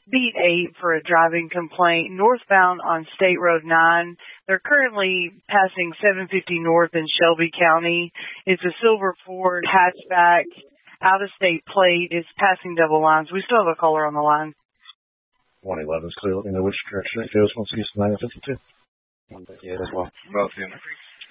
beat 8 for a driving complaint northbound on State Road 9. They're currently passing 750 north in Shelby County. It's a silver Ford hatchback, out-of-state plate. It's passing double lines. We still have a caller on the line. 111 is clear. Let me know which direction it goes once it gets to 952. Yeah, as well. Both in.